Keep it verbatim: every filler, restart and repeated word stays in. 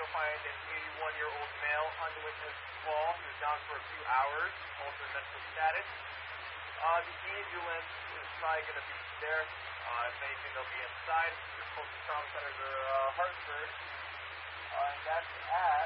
find an eighty-one-year-old male unwitnessed fall. He was down for a few hours, altered mental status. Uh, the ambulance is probably going to be there. Uh, if anything, they'll be inside. Your closest trauma centers are uh, Hartford. Uh, and that's at